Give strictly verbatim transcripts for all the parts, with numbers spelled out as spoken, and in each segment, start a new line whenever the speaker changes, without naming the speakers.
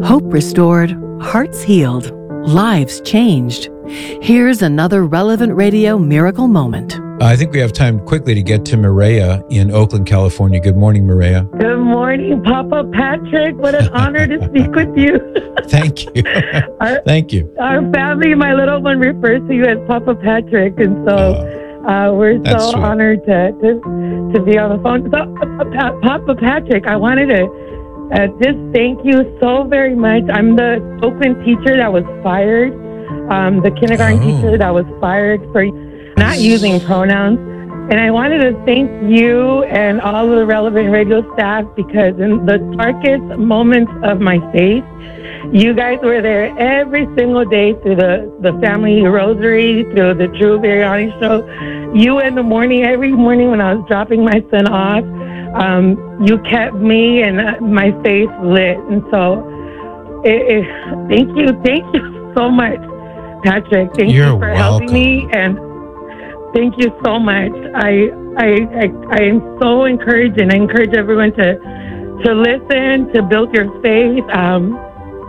Hope restored, hearts healed, lives changed. Here's another Relevant Radio miracle moment.
I think we have time quickly to get to Mireya in Oakland, California. Good morning, Mireya.
Good morning, Papa Patrick. What an honor to speak with you.
Thank you.
our,
Thank you.
Our family, my little one, refers to you as Papa Patrick, and so uh, uh, we're so
sweet.
honored to, to to be on the phone. So, uh, Papa Patrick, I wanted to uh, just thank you so very much. I'm the Oakland teacher that was fired, um, the kindergarten
Oh.
teacher that was fired for not using pronouns. And I wanted to thank you and all of the Relevant Radio staff, because in the darkest moments of my faith, you guys were there every single day through the, the family rosary, through the Drew Biryani show. You in the morning, every morning when I was dropping my son off, um, you kept me and uh, my faith lit. And so it, it, thank you. Thank you so much, Patrick. Thank
You're
you for
welcome.
helping me, and thank you so much. I, I I I am so encouraged, and I encourage everyone to to listen, to build your faith. Um,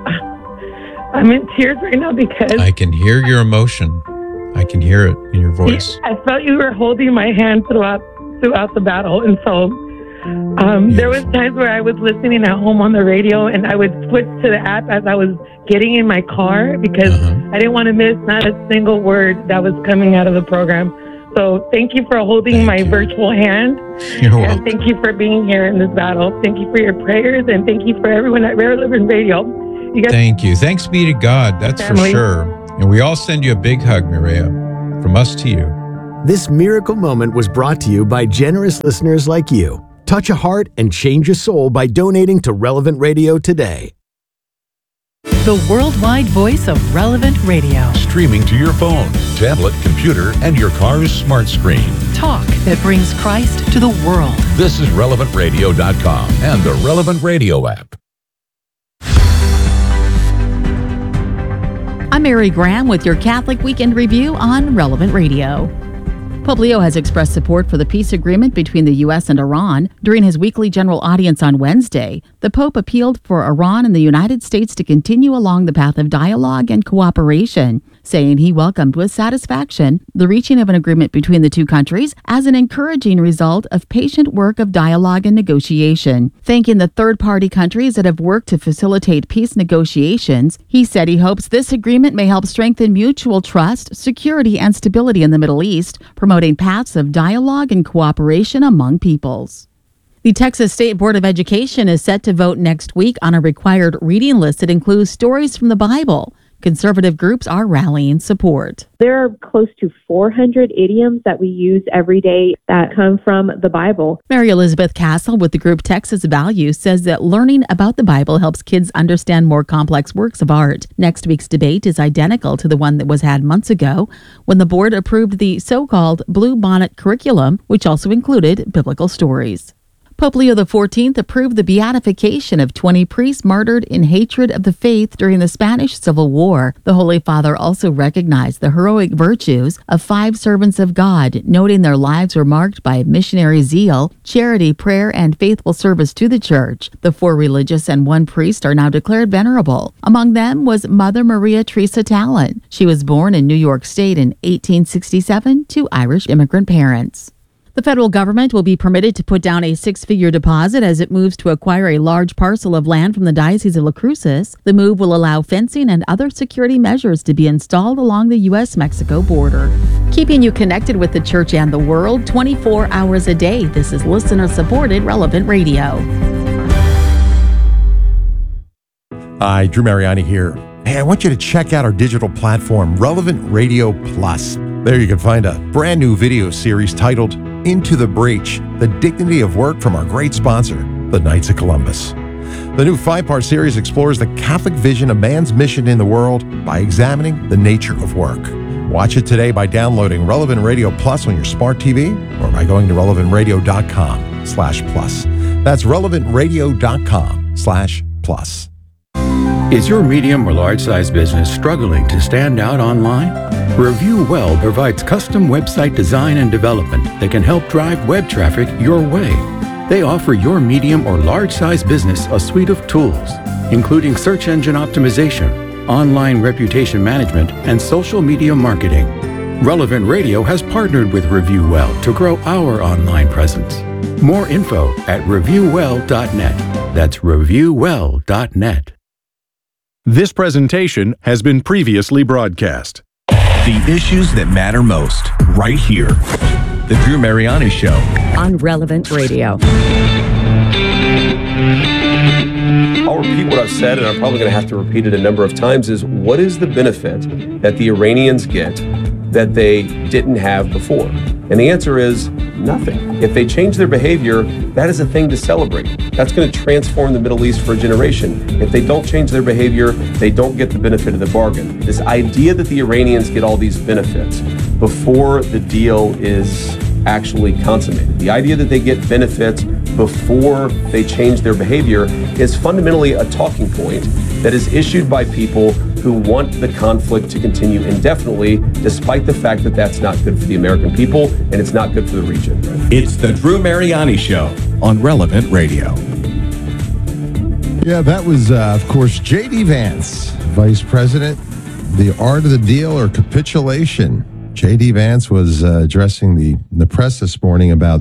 I'm in tears right now because
I can hear your emotion. I can hear it in your voice.
I felt you were holding my hand throughout throughout the battle, and so um, there was times where I was listening at home on the radio, and I would switch to the app as I was getting in my car because
Uh-huh.
I didn't want to miss not a single word that was coming out of the program. So thank you for holding
Thank
my
you.
virtual hand,
You're
and
welcome.
thank you for being here in this battle. Thank you for your prayers, and thank you for everyone at Relevant Radio. You guys,
Thank you. Thanks be to God. That's
Family.
for sure. And we all send you a big hug, Mireya, from us to you.
This miracle moment was brought to you by generous listeners like you. Touch a heart and change a soul by donating to Relevant Radio today.
The worldwide voice of Relevant Radio.
Streaming to your phone, tablet, computer, and your car's smart screen.
Talk that brings Christ to the world.
This is relevant radio dot com and the Relevant Radio app.
I'm Mary Graham with your Catholic Weekend Review on Relevant Radio. Pope Leo has expressed support for the peace agreement between the U S and Iran. During his weekly general audience on Wednesday, the Pope appealed for Iran and the United States to continue along the path of dialogue and cooperation, saying he welcomed with satisfaction the reaching of an agreement between the two countries as an encouraging result of patient work of dialogue and negotiation. Thanking the third-party countries that have worked to facilitate peace negotiations, he said he hopes this agreement may help strengthen mutual trust, security, and stability in the Middle East, promoting paths of dialogue and cooperation among peoples. The Texas State Board of Education is set to vote next week on a required reading list that includes stories from the Bible. Conservative groups are rallying support.
There are close to four hundred idioms that we use every day that come from the Bible.
Mary Elizabeth Castle with the group Texas Values says that learning about the Bible helps kids understand more complex works of art. Next week's debate is identical to the one that was had months ago when the board approved the so-called Blue Bonnet curriculum, which also included biblical stories. Pope Leo the fourteenth approved the beatification of twenty priests martyred in hatred of the faith during the Spanish Civil War. The Holy Father also recognized the heroic virtues of five servants of God, noting their lives were marked by missionary zeal, charity, prayer, and faithful service to the Church. The four religious and one priest are now declared venerable. Among them was Mother Maria Teresa Talent. She was born in New York State in eighteen sixty-seven to Irish immigrant parents. The federal government will be permitted to put down a six-figure deposit as it moves to acquire a large parcel of land from the Diocese of Las Cruces. The move will allow fencing and other security measures to be installed along the U S Mexico border. Keeping you connected with the Church and the world twenty-four hours a day. This is listener-supported Relevant Radio.
Hi, Drew Mariani here. Hey, I want you to check out our digital platform, Relevant Radio Plus. There you can find a brand new video series titled Into the Breach, The Dignity of Work from our great sponsor, the Knights of Columbus. The new five-part series explores the Catholic vision of man's mission in the world by examining the nature of work. Watch it today by downloading Relevant Radio Plus on your smart T V or by going to relevant radio dot com slash plus. That's relevant radio dot com slash plus.
Is your medium or large size business struggling to stand out online? Review Well provides custom website design and development that can help drive web traffic your way. They offer your medium or large size business a suite of tools. including search engine optimization, online reputation management, and social media marketing. Relevant Radio has partnered with ReviewWell to grow our online presence. More info at review well dot net. That's review well dot net.
This presentation has been previously broadcast.
The issues that matter most, right here. The Drew Mariani Show
on Relevant Radio.
I'll repeat what I've said, and I'm probably going to have to repeat it a number of times, is what is the benefit that the Iranians get that they didn't have before? And the answer is nothing. If they change their behavior, that is a thing to celebrate. That's going to transform the Middle East for a generation. If they don't change their behavior, they don't get the benefit of the bargain. This idea that the Iranians get all these benefits before the deal is actually consummated, the idea that they get benefits before they change their behavior, is fundamentally a talking point that is issued by people who want the conflict to continue indefinitely, despite the fact that that's not good for the American people and it's not good for the region.
It's the Drew Mariani Show on Relevant Radio.
Yeah, that was, uh, of course, J D. Vance, Vice President. The art of the deal or capitulation. J D. Vance was uh, addressing the, the press this morning about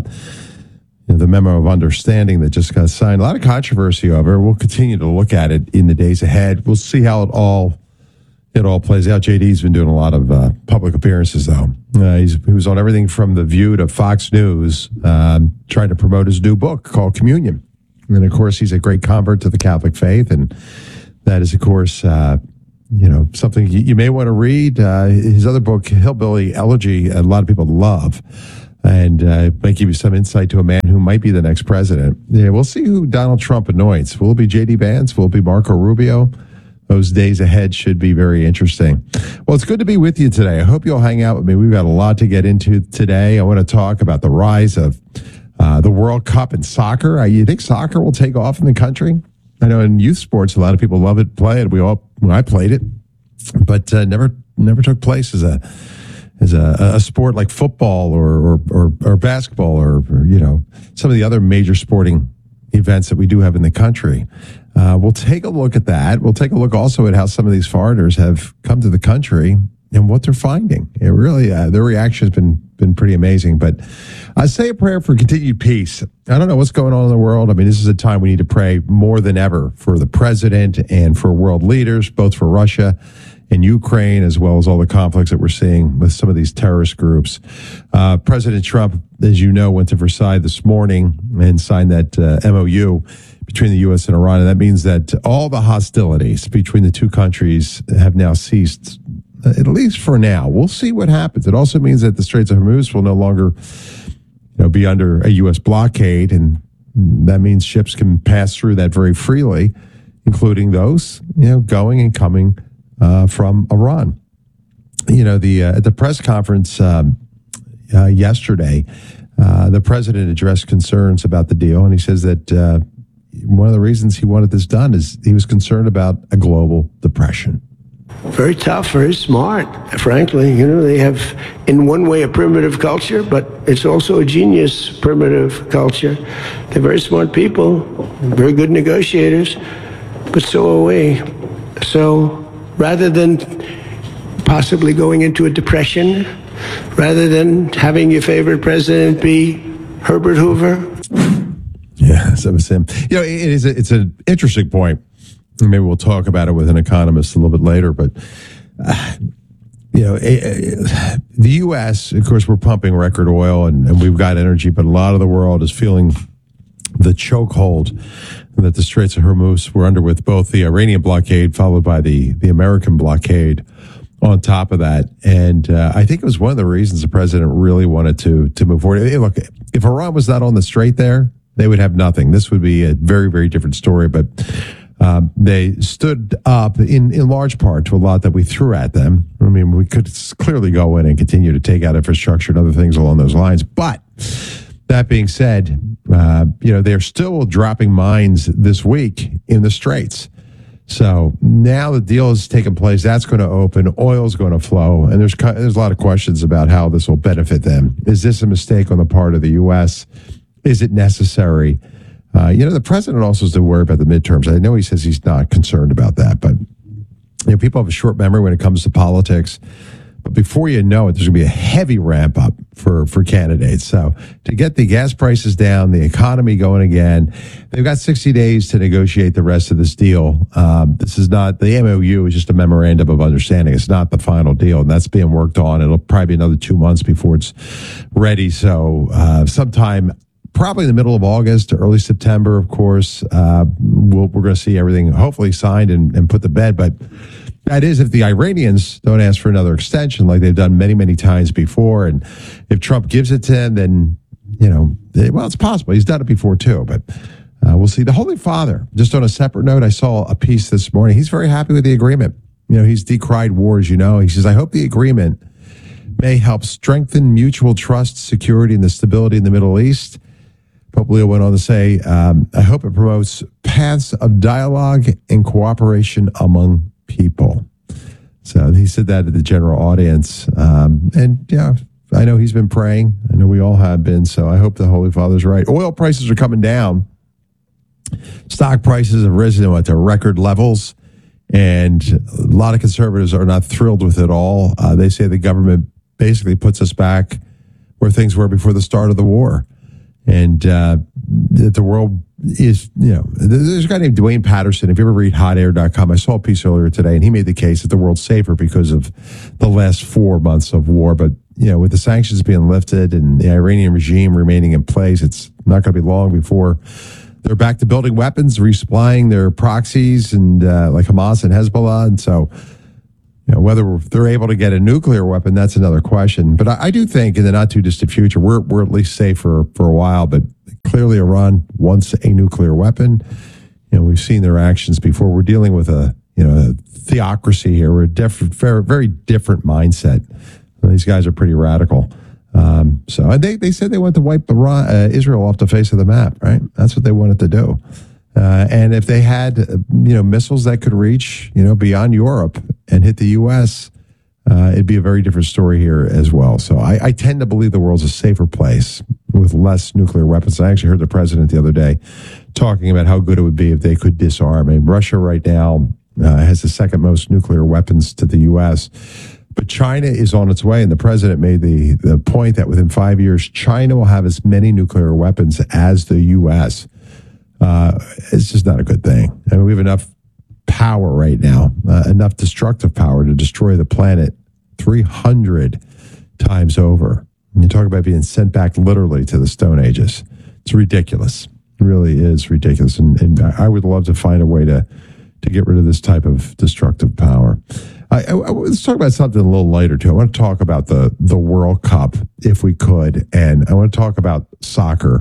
you know, the memo of understanding that just got signed. A lot of controversy over it. We'll continue to look at it in the days ahead. We'll see how it all it all plays out. J D's been doing a lot of uh, public appearances, though. Uh, he's, he was on everything from The View to Fox News, um, trying to promote his new book called Communion. And, of course, he's a great convert to the Catholic faith, and that is, of course, uh, you know, something you, you may want to read. Uh, his other book, Hillbilly Elegy, a lot of people love. And uh, it might give you some insight to a man who might be the next president. Yeah, we'll see who Donald Trump anoints. Will it be J D. Vance? Will it be Marco Rubio? Those days ahead should be very interesting. Well, it's good to be with you today. I hope you'll hang out with me. We've got a lot to get into today. I want to talk about the rise of uh, the World Cup in soccer. Uh, you think soccer will take off in the country? I know in youth sports, a lot of people love it, play it. We all, well, I played it, but uh, never, never took place as a as a, a sport like football or or, or, or basketball or, or you know some of the other major sporting events that we do have in the country. Uh, we'll take a look at that. We'll take a look also at how some of these foreigners have come to the country and what they're finding. It really, uh, their reaction has been been pretty amazing. But I say a prayer for continued peace. I don't know what's going on in the world. I mean, this is a time we need to pray more than ever for the president and for world leaders, both for Russia and Ukraine, as well as all the conflicts that we're seeing with some of these terrorist groups. Uh, President Trump, as you know, went to Versailles this morning and signed that uh, M O U between the U S and Iran. And that means that all the hostilities between the two countries have now ceased, at least for now. We'll see what happens. It also means that the Straits of Hormuz will no longer you know, be under a U S blockade, and that means ships can pass through that very freely, including those you know going and coming uh, from Iran. You know, the uh, at the press conference um, uh, yesterday, uh, the president addressed concerns about the deal, and he says that uh, one of the reasons he wanted this done is he was concerned about a global depression.
Very tough, very smart, frankly. You know, they have, in one way, a primitive culture, but it's also a genius primitive culture. They're very smart people, very good negotiators, but so are we. So rather than possibly going into a depression, rather than having your favorite president be Herbert Hoover.
Yeah, that was him. You know, it is a, it's an interesting point. Maybe we'll talk about it with an economist a little bit later, but uh, you know, it, it, the U S, of course, we're pumping record oil and, and we've got energy, but a lot of the world is feeling the chokehold that the Straits of Hormuz were under with both the Iranian blockade followed by the, the American blockade on top of that. And uh, I think it was one of the reasons the president really wanted to to move forward. Hey, look, if Iran was not on the strait there, they would have nothing. This would be a very, very different story. But um, they stood up in, in large part to a lot that we threw at them. I mean, we could clearly go in and continue to take out infrastructure and other things along those lines. But that being said, uh, you know, they're still dropping mines this week in the Straits. So now the deal has taken place. That's going to open. Oil's going to flow. And there's there's a lot of questions about how this will benefit them. Is this a mistake on the part of the U S? Is it necessary? Uh, you know, the president also has to worry about the midterms. I know he says he's not concerned about that, but you know, people have a short memory when it comes to politics. But before you know it, there's going to be a heavy ramp up for, for candidates. So to get the gas prices down, the economy going again, they've got sixty days to negotiate the rest of this deal. Um, this is not, the M O U is just a memorandum of understanding. It's not the final deal, and that's being worked on. It'll probably be another two months before it's ready. So uh, sometime probably in the middle of August to early September, of course, uh, we'll, we're going to see everything hopefully signed and, and put to bed. But that is if the Iranians don't ask for another extension like they've done many, many times before. And if Trump gives it to them, then, you know, it, well, it's possible. He's done it before, too. But uh, we'll see. The Holy Father, just on a separate note, I saw a piece this morning. He's very happy with the agreement. You know, he's decried wars, you know. He says, I hope the agreement may help strengthen mutual trust, security, and the stability in the Middle East. Pope Leo went on to say, um, I hope it promotes paths of dialogue and cooperation among people. So he said that to the general audience. Um, and yeah, I know he's been praying. I know we all have been. So I hope the Holy Father's right. Oil prices are coming down. Stock prices have risen to record levels. And a lot of conservatives are not thrilled with it all. Uh, they say the government basically puts us back where things were before the start of the war. And uh, that the world is, you know, there's a guy named Dwayne Patterson. If you ever read hot air dot com, I saw a piece earlier today, and he made the case that the world's safer because of the last four months of war. But, you know, with the sanctions being lifted and the Iranian regime remaining in place, it's not going to be long before they're back to building weapons, resupplying their proxies, and uh, like Hamas and Hezbollah. And so, you know, whether they're able to get a nuclear weapon, that's another question. But I, I do think in the not too distant future, we're we're at least safe for, for a while. But clearly Iran wants a nuclear weapon. You know, we've seen their actions before. We're dealing with a, you know, a theocracy here. We're a different, very, very different mindset. These guys are pretty radical. Um, so and they, they said they want to wipe Iran, uh, Israel off the face of the map, right? That's what they wanted to do. Uh, and if they had, uh, you know, missiles that could reach, you know, beyond Europe and hit the U S, uh, it'd be a very different story here as well. So I, I tend to believe the world's a safer place with less nuclear weapons. I actually heard the president the other day talking about how good it would be if they could disarm. I mean, Russia right now uh, has the second most nuclear weapons to the U S, but China is on its way. And the president made the, the point that within five years, China will have as many nuclear weapons as the U S. Uh, it's just not a good thing. I mean, we have enough power right now, uh, enough destructive power to destroy the planet three hundred times over. And you talk about being sent back literally to the Stone Ages. It's ridiculous. It really is ridiculous. And, and I would love to find a way to, to get rid of this type of destructive power. I, I, let's talk about something a little lighter, too. I want to talk about the, the World Cup, if we could. And I want to talk about soccer.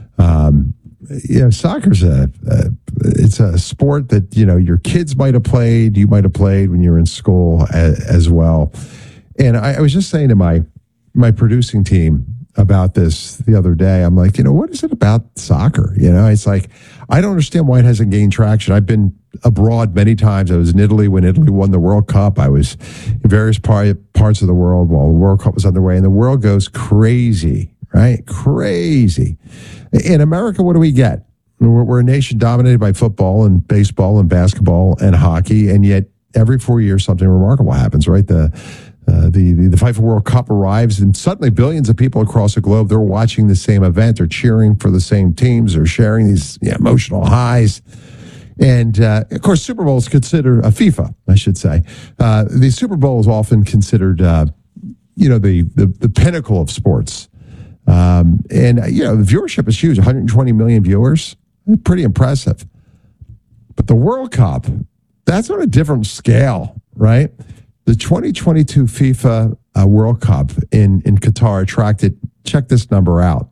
Um, You know, soccer's a, a it's a sport that, you know, your kids might have played, you might have played when you were in school as, as well. And I, I was just saying to my my producing team about this the other day. I'm like, you know, what is it about soccer? You know, it's like, I don't understand why it hasn't gained traction. I've been abroad many times. I was in Italy when Italy won the World Cup. I was in various par- parts of the world while the World Cup was underway, and the world goes crazy, right? Crazy. In America, what do we get? We're, we're a nation dominated by football and baseball and basketball and hockey, and yet every four years something remarkable happens, right? The uh, the, the the FIFA World Cup arrives, and suddenly billions of people across the globe, they're watching the same event, they're cheering for the same teams, they're sharing these yeah, emotional highs. And, uh, of course, Super Bowl is considered, uh, FIFA, I should say. Uh, the Super Bowl is often considered, uh, you know, the, the, the pinnacle of sports. Um, and, uh, you know, the viewership is huge, one hundred twenty million viewers. Pretty impressive. But the World Cup, that's on a different scale, right? The twenty twenty-two FIFA uh, World Cup in, in Qatar attracted, check this number out,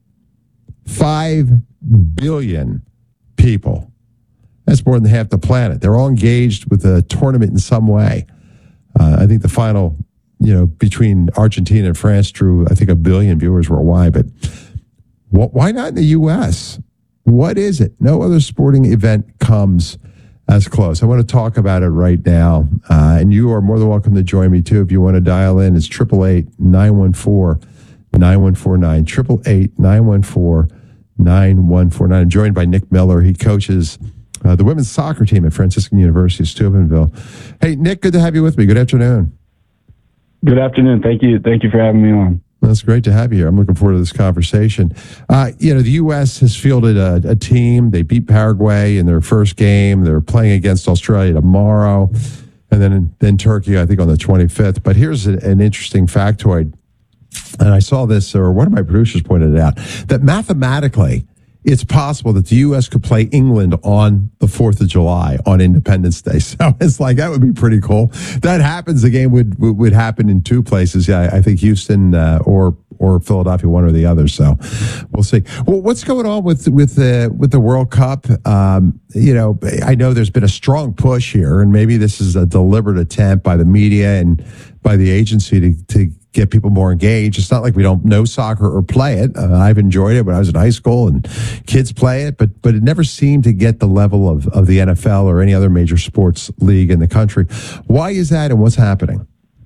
five billion people. That's more than half the planet. They're all engaged with the tournament in some way. Uh, I think the final, you know, between Argentina and France drew, I think, a billion viewers worldwide. But what, why not in the U S? What is it? No other sporting event comes as close. I want to talk about it right now. Uh, and you are more than welcome to join me, too. If you want to dial in, it's eight eight eight, nine one four, nine one four nine, eight eight eight, nine one four, nine one four nine. I'm joined by Nick Miller. He coaches uh, the women's soccer team at Franciscan University of Steubenville. Hey, Nick, good to have you with me. Good afternoon.
Good afternoon. Thank you. Thank you for having me on.
That's great to have you here. I'm looking forward to this conversation. Uh, you know, the U S has fielded a, a team. They beat Paraguay in their first game. They're playing against Australia tomorrow, and then then Turkey, I think, on the twenty-fifth. But here's a, an interesting factoid, and I saw this, or one of my producers pointed it out, that mathematically, it's possible that the U S could play England on the fourth of July on Independence Day. So it's like, that would be pretty cool. That happens, the game would would, would happen in two places. Yeah, I think Houston uh, or or Philadelphia, one or the other. So we'll see. Well, what's going on with with the with the World Cup? Um, you know, I know there's been a strong push here, and maybe this is a deliberate attempt by the media and by the agency to to get people more engaged. It's not like we don't know soccer or play it. Uh, I've enjoyed it when I was in high school, and kids play it, but but it never seemed to get the level of, of the N F L or any other major sports league in the country. Why is that, and what's happening?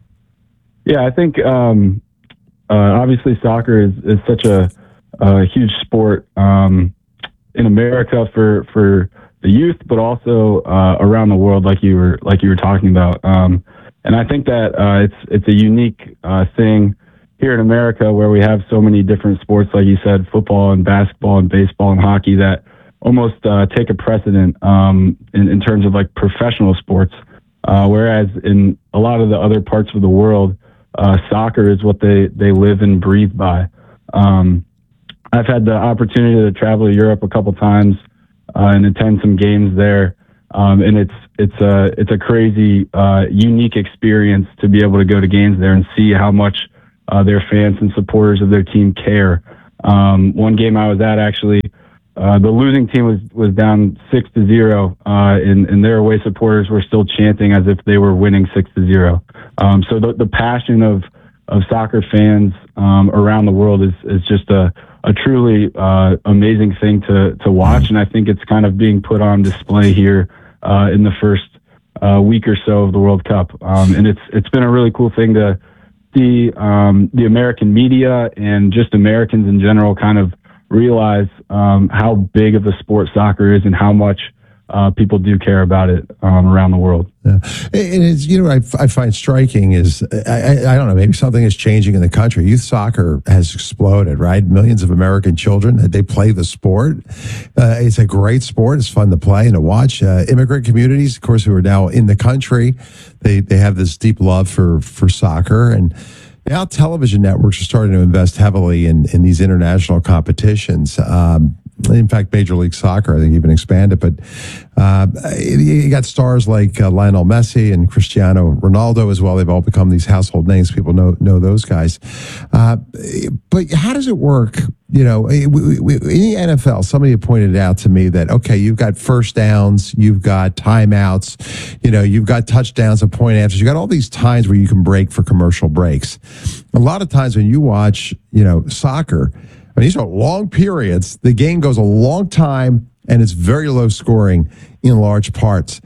Yeah, I think um, uh, obviously soccer is, is such a, a huge sport um, in America for for the youth, but also uh, around the world, like you were like you were talking about. Um, And I think that uh, it's it's a unique uh, thing here in America where we have so many different sports, like you said, football and basketball and baseball and hockey, that almost uh, take a precedent um, in, in terms of like professional sports. Uh, whereas in a lot of the other parts of the world, uh, soccer is what they, they live and breathe by. Um, I've had the opportunity to travel to Europe a couple times uh, and attend some games there. Um, and it's it's a it's a crazy, uh, unique experience to be able to go to games there and see how much uh, their fans and supporters of their team care. Um, one game I was at, actually, uh, the losing team was was down six to zero, uh, and, and their away supporters were still chanting as if they were winning six to zero. Um, so the the passion of of soccer fans um, around the world is is just a a truly uh, amazing thing to to watch, and I think it's kind of being put on display here uh, in the first uh, week or so of the World Cup, um, and it's it's been a really cool thing to see um, the American media and just Americans in general kind of realize um, how big of a sport soccer is and how much uh, people do care about it um, around the world.
Yeah. And it's, you know, I, I find striking is, I, I don't know, maybe something is changing in the country. Youth soccer has exploded, right? Millions of American children, they play the sport. Uh, it's a great sport. It's fun to play and to watch. Uh, immigrant communities, of course, who are now in the country, they, they have this deep love for, for soccer. And now television networks are starting to invest heavily in, in these international competitions. Um, In fact, Major League Soccer, I think, even expanded. But uh, you got stars like uh, Lionel Messi and Cristiano Ronaldo as well. They've all become these household names. People know know those guys. Uh, but how does it work? You know, in the N F L, somebody pointed out to me that, okay, you've got first downs, you've got timeouts, you know, you've got touchdowns and point answers. You got all these times where you can break for commercial breaks. A lot of times when you watch, you know, soccer, I mean, these are long periods. The game goes a long time, and it's very low scoring in large parts.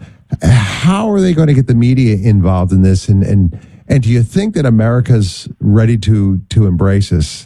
How are they going to get the media involved in this? And and and do you think that America's ready to to embrace this?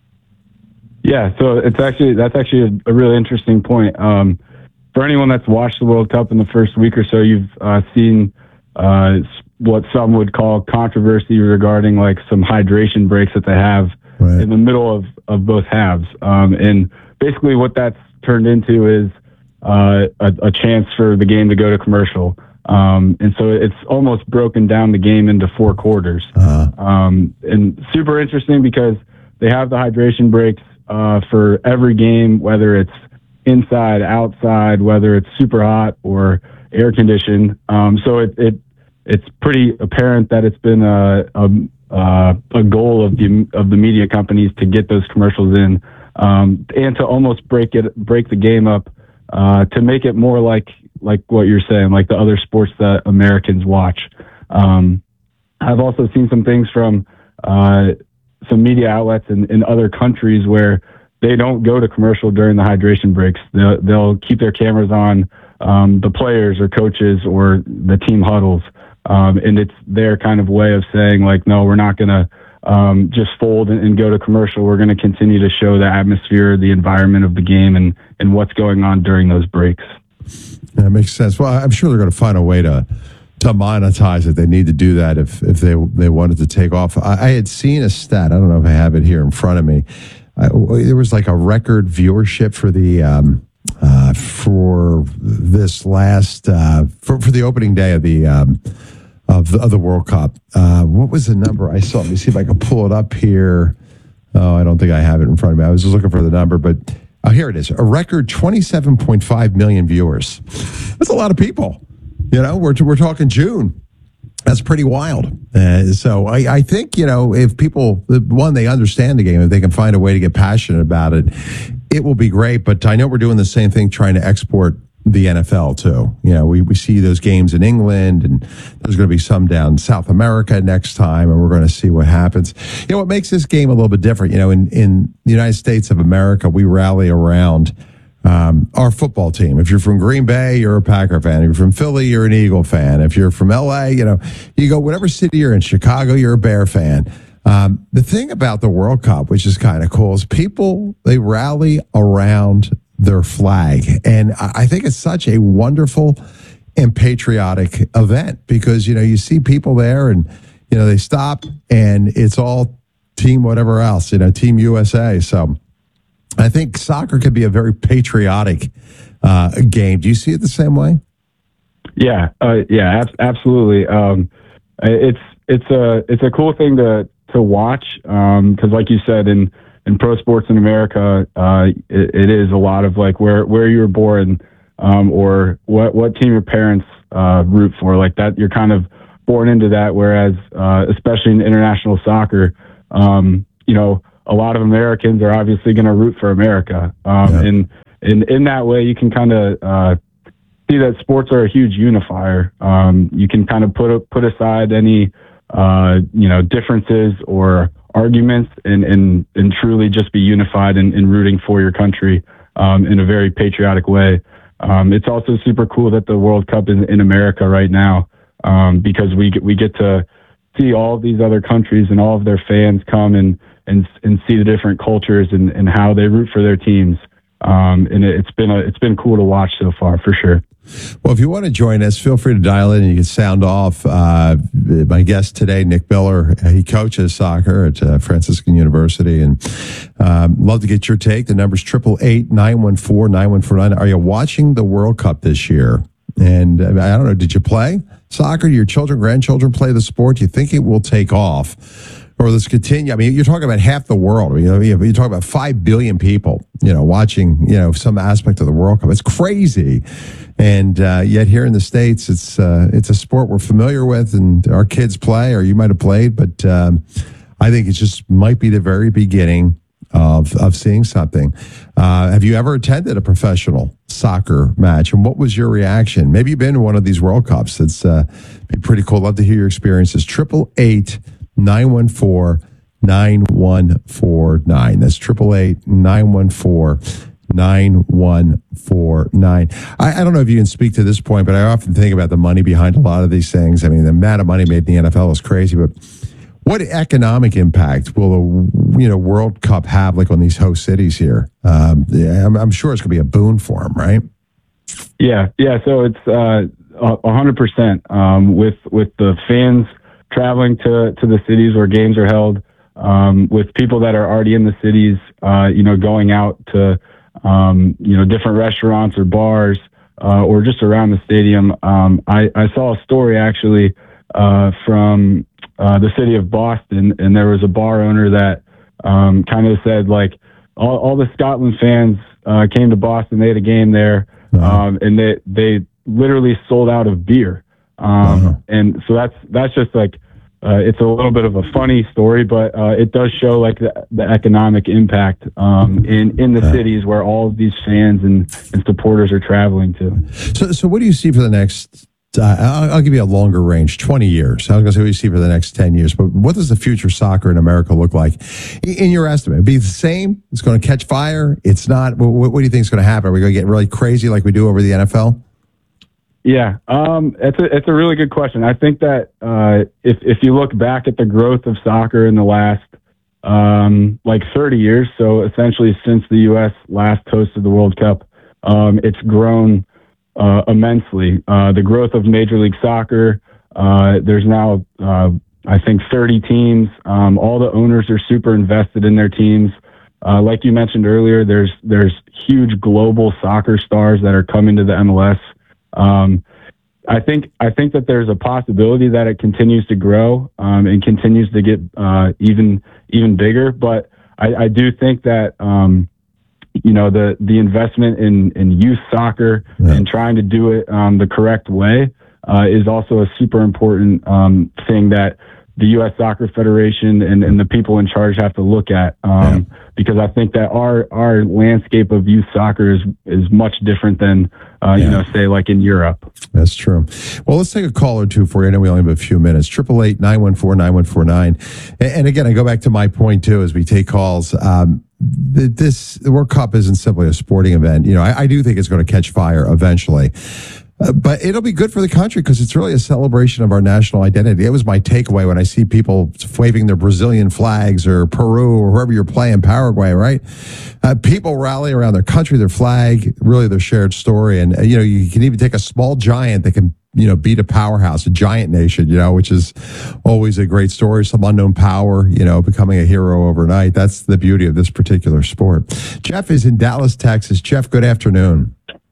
Yeah, so it's actually that's actually a, a really interesting point. Um, for anyone that's watched the World Cup in the first week or so, you've uh, seen uh, what some would call controversy regarding like some hydration breaks that they have. Right. In the middle of, of both halves. Um, and basically what that's turned into is uh, a, a chance for the game to go to commercial. Um, and so it's almost broken down the game into four quarters. Uh-huh. Um, and super interesting because they have the hydration breaks uh, for every game, whether it's inside, outside, whether it's super hot or air conditioned. Um, so it, it it's pretty apparent that it's been a, a Uh, a goal of the of the media companies to get those commercials in, um, and to almost break it break the game up uh, to make it more like like what you're saying, like the other sports that Americans watch. Um, I've also seen some things from uh, some media outlets in, in other countries where they don't go to commercial during the hydration breaks. They'll, they'll keep their cameras on um, the players or coaches or the team huddles. Um, and it's their kind of way of saying, like, no, we're not going to um, just fold and, and go to commercial. We're going to continue to show the atmosphere, the environment of the game, and, and what's going on during those breaks.
That makes sense. Well, I'm sure they're going to find a way to to monetize it. They need to do that if if they they wanted to take off. I, I had seen a stat. I don't know if I have it here in front of me. I, there was like a record viewership for the um, uh, for this last uh, for for the opening day of the um, of the, of the World Cup. Uh, what was the number I saw? Let me see if I can pull it up here. Oh, I don't think I have it in front of me. I was just looking for the number, but oh, here it is. A record twenty-seven point five million viewers. That's a lot of people. You know, we're we're talking June. That's pretty wild. Uh, so I, I think, you know, if people, one, they understand the game, if they can find a way to get passionate about it, it will be great. But I know we're doing the same thing, trying to export the N F L too. You know, we, we see those games in England, and there's going to be some down in South America next time, and we're going to see what happens. You know, what makes this game a little bit different, you know, in, in the United States of America, we rally around Um, our football team. If you're from Green Bay, you're a Packer fan. If you're from Philly, you're an Eagle fan. If you're from L A, you know, you go whatever city you're in. Chicago, you're a Bear fan. Um, the thing about the World Cup, which is kind of cool, is people, they rally around their flag. And I think it's such a wonderful and patriotic event because, you know, you see people there and, you know, they stop and it's all team whatever else, you know, Team U S A. So I think soccer could be a very patriotic uh, game. Do you see it the same way?
Yeah, uh, yeah, ab- absolutely. Um, it's it's a it's a cool thing to to watch because, um, like you said, in, in pro sports in America, uh, it, it is a lot of like where where you were born um, or what what team your parents uh, root for. Like that, you're kind of born into that. Whereas, uh, especially in international soccer, um, you know. A lot of Americans are obviously going to root for America. Um, yeah. And in, in that way, you can kind of uh, see that sports are a huge unifier. Um, you can kind of put put aside any, uh, you know, differences or arguments and, and, and truly just be unified in, in rooting for your country um, in a very patriotic way. Um, it's also super cool that the World Cup is in America right now um, because we, we get to see all of these other countries and all of their fans come and and and see the different cultures and, and how they root for their teams. Um, and it, it's been a, it's been cool to watch so far for sure.
Well, if you want to join us, feel free to dial in and you can sound off. Uh, my guest today, Nick Biller, he coaches soccer at uh, Franciscan University, and um, love to get your take. The number's triple eight nine one four nine one four nine. Are you watching the World Cup this year? And uh, I don't know, did you play soccer? Do your children, grandchildren play the sport? Do you think it will take off? Or let's continue. I mean, you're talking about half the world. You know, you're talking about five billion people, you know, watching, you know, some aspect of the World Cup. It's crazy. And uh, yet here in the States, it's uh, it's a sport we're familiar with and our kids play, or you might have played. But um, I think it just might be the very beginning of of seeing something. Uh, have you ever attended a professional soccer match? And what was your reaction? Maybe you've been to one of these World Cups. It's uh, be pretty cool. Love to hear your experiences. Triple eight nine one four nine one four nine. That's triple eight nine one four nine one four nine. I, I don't know if you can speak to this point, but I often think about the money behind a lot of these things. I mean, the amount of money made in the N F L is crazy, but what economic impact will a you know World Cup have, like on these host cities here? Um, yeah, I'm, I'm sure it's going to be a boon for them, right?
Yeah, yeah. So it's uh, a hundred percent um, with with the fans traveling to, to the cities where games are held, um, with people that are already in the cities, uh, you know, going out to, um, you know, different restaurants or bars, uh, or just around the stadium. Um, I, I saw a story actually, uh, from, uh, the city of Boston, and there was a bar owner that, um, kind of said like all, all the Scotland fans, uh, came to Boston, they had a game there, um, and they, they literally sold out of beer. Um, uh-huh. And so that's, that's just like, uh, it's a little bit of a funny story, but, uh, it does show like the, the economic impact, um, in, in the uh-huh. cities where all of these fans and, and supporters are traveling to. So,
so what do you see for the next, uh, I'll, I'll give you a longer range, twenty years. I was going to say what do you see for the next ten years, but what does the future soccer in America look like in your estimate? It'd be the same? It's going to catch fire? It's not? What, what do you think is going to happen? Are we going to get really crazy like we do over the N F L?
Yeah, um, it's a it's a really good question. I think that uh, if if you look back at the growth of soccer in the last um, like thirty years, so essentially since the U S last hosted the World Cup, um, it's grown uh, immensely. Uh, the growth of Major League Soccer, uh, there's now uh, I think thirty teams. Um, all the owners are super invested in their teams. Uh, like you mentioned earlier, there's there's huge global soccer stars that are coming to the M L S. Um, I think I think that there's a possibility that it continues to grow um, and continues to get uh, even even bigger. But I, I do think that um, you know the the investment in, in youth soccer yeah. and trying to do it um, the correct way uh, is also a super important um, thing that the U S Soccer Federation and, and the people in charge have to look at, um, yeah. because I think that our our landscape of youth soccer is is much different than uh, yeah. you know, say like in Europe.
That's true. Well, let's take a call or two for you. I know we only have a few minutes. Triple eight nine one four nine one four nine. And again, I go back to my point too as we take calls. Um, the, this the World Cup isn't simply a sporting event. You know, I, I do think it's going to catch fire eventually. Uh, but it'll be good for the country because it's really a celebration of our national identity. It was my takeaway when I see people waving their Brazilian flags or Peru or wherever you're playing, Paraguay, right? Uh, people rally around their country, their flag, really their shared story. And, uh, you know, you can even take a small giant that can, you know, beat a powerhouse, a giant nation, you know, which is always a great story. Some unknown power, you know, becoming a hero overnight. That's the beauty of this particular sport. Jeff is in Dallas, Texas. Jeff, good afternoon.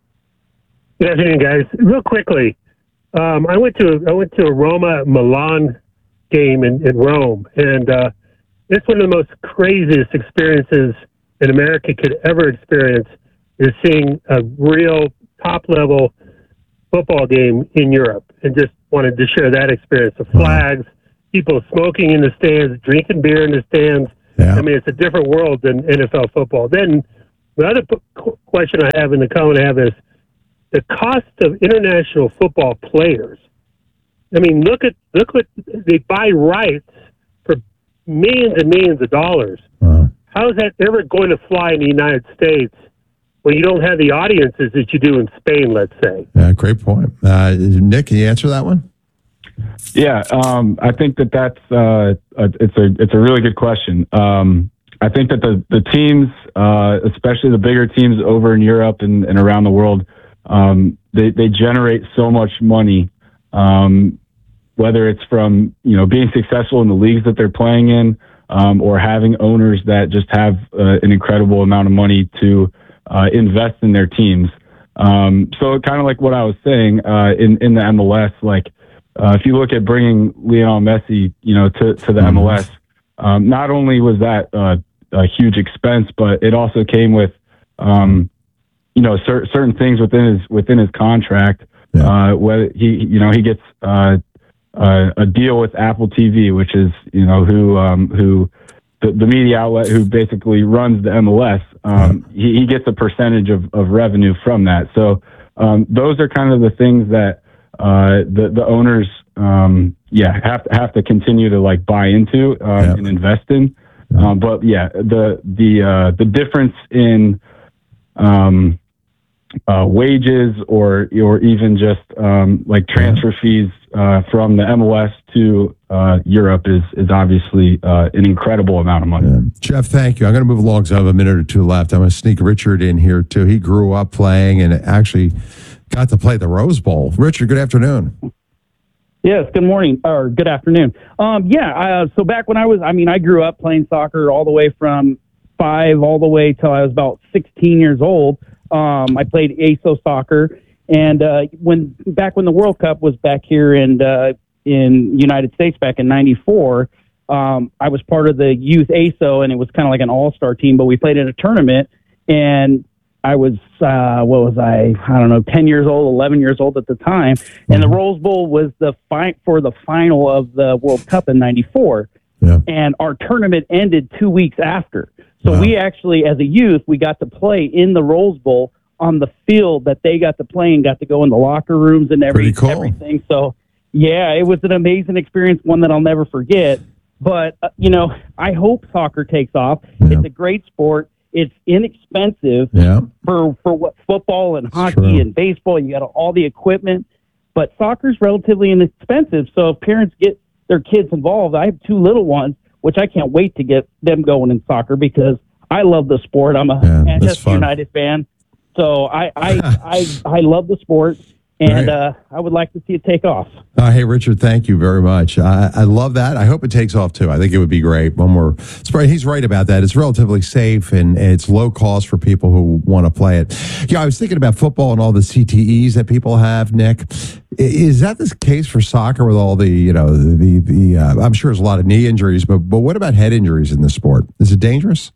Good afternoon, guys. Real quickly, um, I went to I went to a Roma Milan game in, in Rome, and uh, it's one of the most craziest experiences an America could ever experience. Is seeing a real top level football game in Europe, and just wanted to share that experience. The flags, people smoking in the stands, drinking beer in the stands. Yeah. I mean, it's a different world than N F L football. Then the other p- question I have, and the comment I have is, the cost of international football players. I mean, look at look what they buy rights for millions and millions of dollars. Wow. How is that ever going to fly in the United States when you don't have the audiences that you do in Spain? Let's say.
Yeah, great point. Uh, Nick, can you answer that one?
Yeah, um, I think that that's uh, a, it's a it's a really good question. Um, I think that the the teams, uh, especially the bigger teams over in Europe and, and around the world. Um, they, they generate so much money, um, whether it's from, you know, being successful in the leagues that they're playing in, um, or having owners that just have uh, an incredible amount of money to uh, invest in their teams. Um, so kind of like what I was saying uh, in, in the M L S, like uh, if you look at bringing Lionel Messi, you know, to, to the mm-hmm. M L S, um, not only was that uh, a huge expense, but it also came with, um, you know, cer- certain things within his within his contract. Yeah. Uh, whether he, you know, he gets uh, uh, a deal with Apple T V, which is, you know, who um, who the, the media outlet who basically runs the M L S. Um, yeah. he, he gets a percentage of, of revenue from that. So um, those are kind of the things that uh, the the owners, um, yeah, have to have to continue to like buy into um, yeah. and invest in. Yeah. Um, but yeah, the the uh, the difference in um, Uh, wages or or even just um, like transfer fees uh, from the M L S to uh, Europe is is obviously uh, an incredible amount of money.
Yeah. Jeff, thank you. I'm going to move along because I have a minute or two left. I'm going to sneak Richard in here too. He grew up playing and actually got to play the Rose Bowl. Richard, good afternoon.
Yes, good morning or good afternoon. Um, yeah, uh, so back when I was, I mean, I grew up playing soccer all the way from five all the way till I was about sixteen years old. Um, I played A S O soccer, and uh, when back when the World Cup was back here in uh, in United States back in ninety-four, um, I was part of the youth A S O, and it was kind of like an all-star team. But we played in a tournament, and I was uh, what was I? I don't know, ten years old, eleven years old at the time, and the Rose Bowl was the fight for the final of the World Cup in ninety-four, yeah. and our tournament ended two weeks after. So wow. we actually, as a youth, we got to play in the Rose Bowl on the field that they got to play and got to go in the locker rooms and every, cool. everything. So, yeah, it was an amazing experience, one that I'll never forget. But, uh, you know, I hope soccer takes off. Yeah. It's a great sport. It's inexpensive
yeah.
for, for what football and hockey
True.
and baseball. You got all the equipment. but soccer's relatively inexpensive. So if parents get their kids involved, I have two little ones, which I can't wait to get them going in soccer because I love the sport. I'm a
Yeah, that's
Manchester
fun.
United fan. So I, I, I, I love the sport, and
Right.
uh, I would like to see it take off.
Uh, hey, Richard, thank you very much. I, I love that. I hope it takes off, too. I think it would be great. One more. He's right about that. It's relatively safe, and it's low cost for people who want to play it. Yeah, I was thinking about football and all the C T Es that people have, Nick. I- Is that the case for soccer with all the, you know, the, the uh, I'm sure there's a lot of knee injuries, but, but what about head injuries in this sport? Is it dangerous?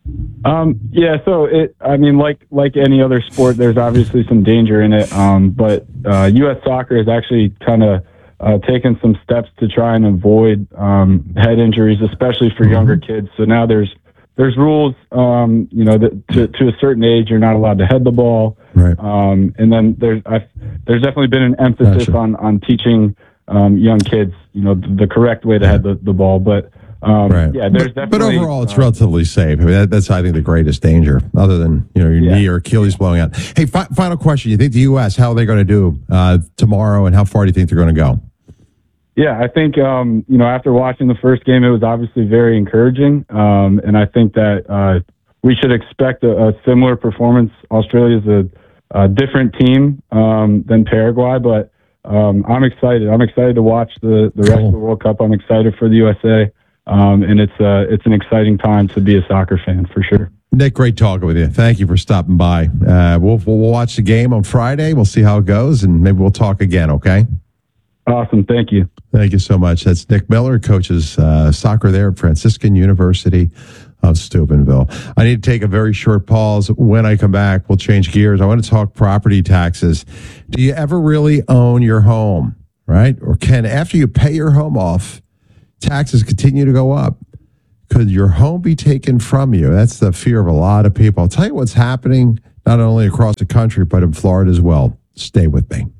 Um, yeah, so it, I mean, like like any other sport, there's obviously some danger in it. Um, but uh, U S Soccer has actually kind of uh, taken some steps to try and avoid um, head injuries, especially for younger kids. So now there's there's rules, um, you know, that to to a certain age, you're not allowed to head the ball.
Right.
Um, and then there's I've, there's definitely been an emphasis
Gotcha.
on on teaching um, young kids, you know, the, the correct way to head the, the ball, but. Um,
Right.
Yeah, there's
but,
definitely.
but overall, it's
uh,
relatively safe. I mean, that, that's, I think, the greatest danger, other than, you know, your
Yeah.
knee or Achilles blowing out. Hey, fi- final question. You think the U S, how are they going to do uh, tomorrow, and how far do you think they're going to go?
Yeah, I think, um, you know, after watching the first game, it was obviously very encouraging. Um, and I think that uh, we should expect a, a similar performance. Australia's a, a different team um, than Paraguay, but um, I'm excited. I'm excited to watch the, the rest of the World Cup. I'm excited for the U S A. Um, and it's uh, it's an exciting time to be a soccer fan, for sure.
Nick, great talking with you. Thank you for stopping by. Uh, we'll, we'll watch the game on Friday. We'll see how it goes, and maybe we'll talk again, okay?
Awesome. Thank you.
Thank you so much. That's Nick Miller, coaches uh, soccer there at Franciscan University of Steubenville. I need to take a very short pause. When I come back, we'll change gears. I want to talk property taxes. Do you ever really own your home, right? Or can, after you pay your home off, taxes continue to go up? Could your home be taken from you? That's the fear of a lot of people. I'll tell you what's happening not only across the country, but in Florida as well. Stay with me.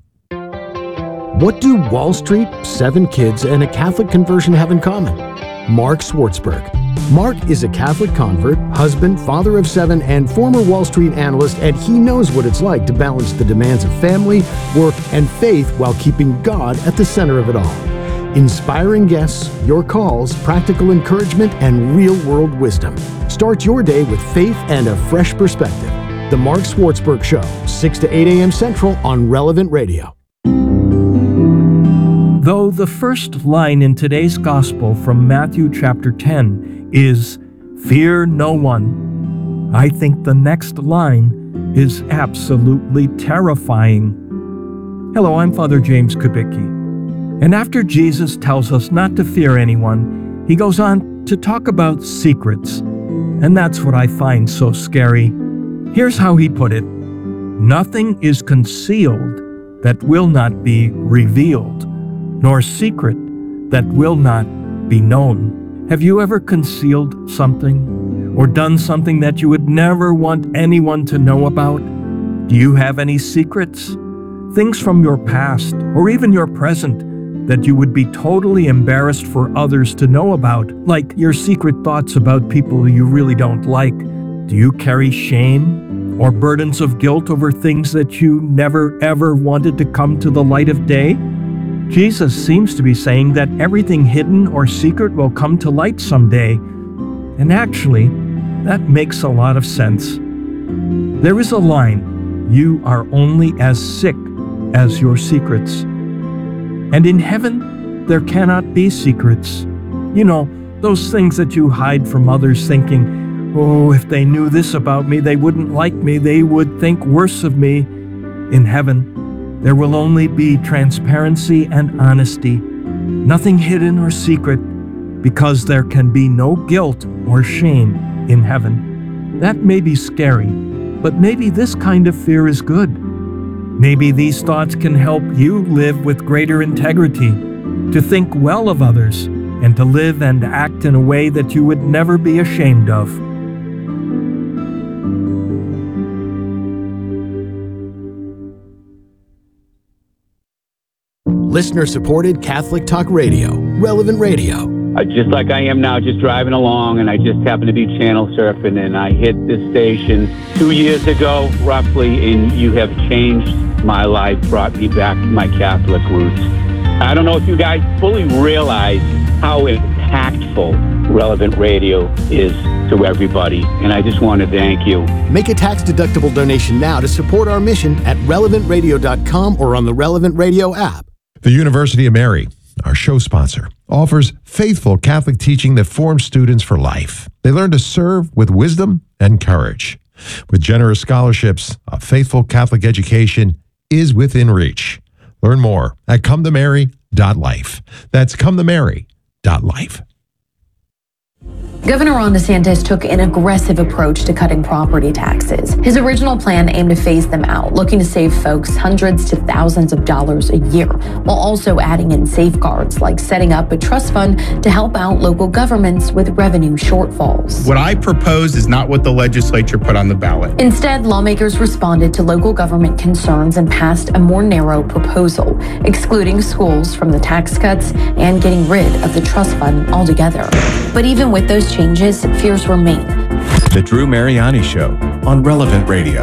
What do Wall Street, seven kids, and a Catholic conversion have in common? Mark Schwartzberg. Mark is a Catholic convert, husband, father of seven, and former Wall Street analyst, and he knows what it's like to balance the demands of family, work, and faith while keeping God at the center of it all. Inspiring guests, your calls, practical encouragement, and real-world wisdom. Start your day with faith and a fresh perspective. The Mark Schwartzberg Show, six to eight a.m. Central on Relevant Radio.
Though the first line in today's gospel from Matthew chapter ten is, "Fear no one," I think the next line is absolutely terrifying. Hello, I'm Father James Kubicki. And after Jesus tells us not to fear anyone, he goes on to talk about secrets. And that's what I find so scary. Here's how he put it: "Nothing is concealed that will not be revealed, nor secret that will not be known." Have you ever concealed something or done something that you would never want anyone to know about? Do you have any secrets? Things from your past or even your present that you would be totally embarrassed for others to know about, like your secret thoughts about people you really don't like. Do you carry shame or burdens of guilt over things that you never ever wanted to come to the light of day? Jesus seems to be saying that everything hidden or secret will come to light someday. And actually, that makes a lot of sense. There is a line, "You are only as sick as your secrets." And in heaven, there cannot be secrets. You know, those things that you hide from others thinking, "Oh, if they knew this about me, they wouldn't like me, they would think worse of me." In heaven, there will only be transparency and honesty, nothing hidden or secret, because there can be no guilt or shame in heaven. That may be scary, but maybe this kind of fear is good. Maybe these thoughts can help you live with greater integrity, to think well of others, and to live and act in a way that you would never be ashamed of.
Listener-supported Catholic Talk Radio, Relevant Radio.
uh, just like I am now, just driving along, and I just happened to be channel surfing, and I hit this station two years ago, roughly, and you have changed my life, brought me back to my Catholic roots. I don't know if you guys fully realize how impactful Relevant Radio is to everybody, and I just want to thank you.
Make a tax-deductible donation now to support our mission at relevant radio dot com or on the Relevant Radio app.
The University of Mary, our show sponsor, offers faithful Catholic teaching that forms students for life. They learn to serve with wisdom and courage. With generous scholarships, a faithful Catholic education is within reach. Learn more at come to mary dot life. That's come to mary dot life.
Governor Ron DeSantis took an aggressive approach to cutting property taxes. His original plan aimed to phase them out, looking to save folks hundreds to thousands of dollars a year, while also adding in safeguards like setting up a trust fund to help out local governments with revenue shortfalls.
What I propose is not what the legislature put on the ballot.
Instead, lawmakers responded to local government concerns and passed a more narrow proposal, excluding schools from the tax cuts and getting rid of the trust fund altogether. But even with those changes, fears remain.
The Drew Mariani Show on Relevant Radio.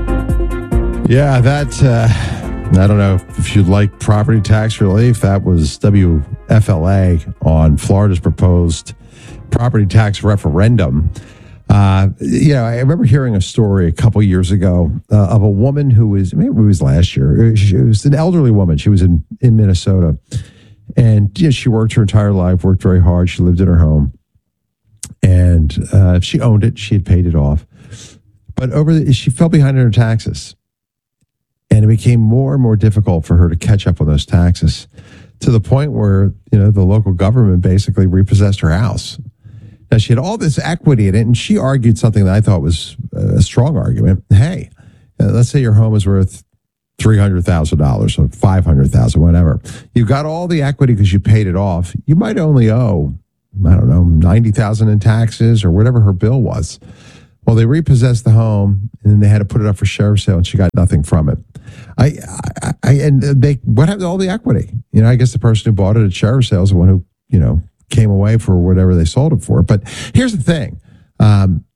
Yeah, that, uh, I don't know if you'd like property tax relief. That was W F L A on Florida's proposed property tax referendum. Uh, you know, I remember hearing a story a couple years ago uh, of a woman who was, maybe it was last year, she was an elderly woman. She was in, in Minnesota. And you know, she worked her entire life, worked very hard. She lived in her home. And uh, she owned it. She had paid it off. But over the, she fell behind on her taxes. And it became more and more difficult for her to catch up on those taxes to the point where, you know, the local government basically repossessed her house. Now, she had all this equity in it, and she argued something that I thought was a strong argument. Hey, uh, let's say your home is worth three hundred thousand dollars or five hundred thousand dollars, whatever. You've got all the equity because you paid it off. You might only owe, I don't know, ninety thousand dollars in taxes or whatever her bill was. Well, they repossessed the home, and then they had to put it up for sheriff's sale, and she got nothing from it. I, I, I and they, what happened to all the equity? You know, I guess the person who bought it at sheriff's sale is the one who, you know, came away for whatever they sold it for. But here's the thing. Um,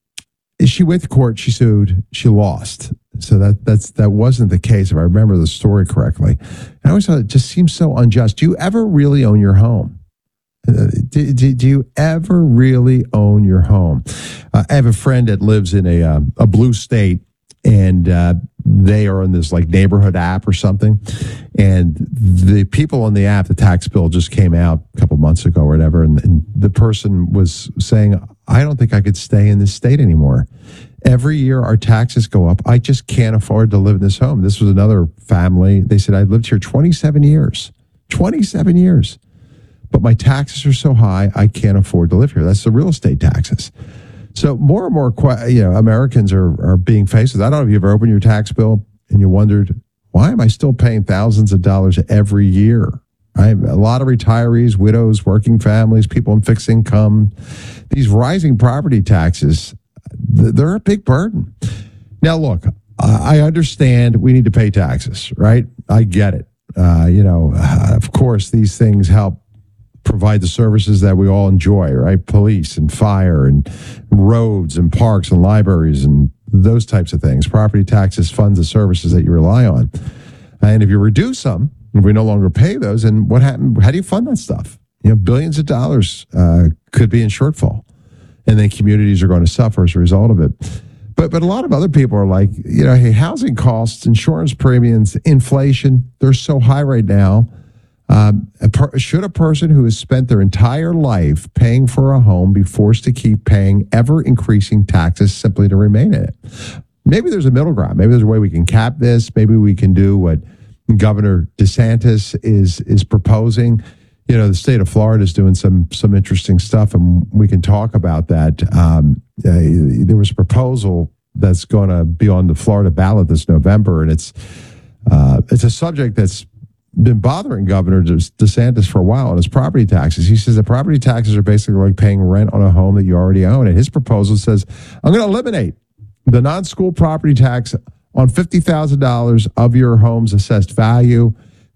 she went to court, she sued, she lost. So that that's that wasn't the case, if I remember the story correctly. I always thought it just seems so unjust. Do you ever really own your home? Uh, do, do, do you ever really own your home? Uh, I have a friend that lives in a, uh, a blue state, and uh, they are on this like neighborhood app or something. And the people on the app, the tax bill just came out a couple months ago or whatever. And, and the person was saying, I don't think I could stay in this state anymore. Every year our taxes go up. I just can't afford to live in this home. This was another family. They said, I lived here twenty-seven years. twenty-seven years. But my taxes are so high, I can't afford to live here. That's the real estate taxes. So more and more, you know, Americans are, are being faced with, I don't know if you've ever opened your tax bill and you wondered, why am I still paying thousands of dollars every year? I have a lot of retirees, widows, working families, people on fixed income. These rising property taxes, they're a big burden. Now, look, I understand we need to pay taxes, right? I get it. Uh, you know, uh, of course, these things help provide the services that we all enjoy, right? Police and fire and roads and parks and libraries and those types of things. Property taxes funds the services that you rely on. And if you reduce them, if we no longer pay those, and what happened? How do you fund that stuff? You know, billions of dollars uh, could be in shortfall, and then communities are going to suffer as a result of it. But but a lot of other people are like, you know, hey, housing costs, insurance premiums, inflation, they're so high right now. Um, a per, should a person who has spent their entire life paying for a home be forced to keep paying ever-increasing taxes simply to remain in it? Maybe there's a middle ground. Maybe there's a way we can cap this. Maybe we can do what Governor DeSantis is is proposing. You know, the state of Florida is doing some some interesting stuff, and we can talk about that. Um, uh, there was a proposal that's going to be on the Florida ballot this November, and it's uh, it's a subject that's been bothering Governor DeSantis for a while on his property taxes. He says that property taxes are basically like paying rent on a home that you already own. And his proposal says, I'm going to eliminate the non-school property tax on fifty thousand dollars of your home's assessed value.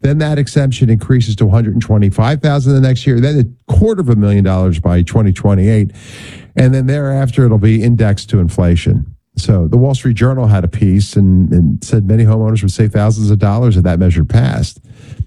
Then that exemption increases to one hundred twenty-five thousand dollars the next year, then a quarter of a million dollars by twenty twenty-eight. And then thereafter, it'll be indexed to inflation. So the Wall Street Journal had a piece and, and said many homeowners would save thousands of dollars if that measure passed.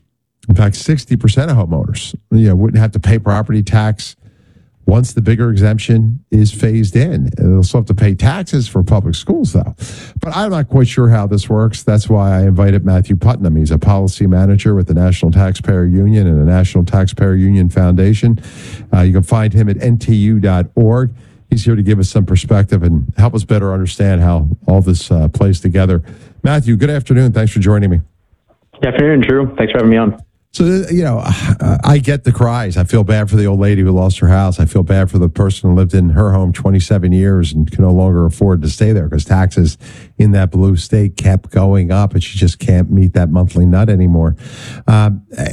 In fact, sixty percent of homeowners, you know, wouldn't have to pay property tax once the bigger exemption is phased in. They'll still have to pay taxes for public schools, though. But I'm not quite sure how this works. That's why I invited Matthew Putnam. He's a policy manager with the National Taxpayer Union and the National Taxpayer Union Foundation. Uh, you can find him at N T U dot org. He's here to give us some perspective and help us better understand how all this uh, plays together. Matthew, good afternoon. Thanks for joining me.
Good afternoon, Drew. Thanks for having me on.
So, you know, I get the cries. I feel bad for the old lady who lost her house. I feel bad for the person who lived in her home twenty-seven years and can no longer afford to stay there because taxes in that blue state kept going up and she just can't meet that monthly nut anymore. Uh,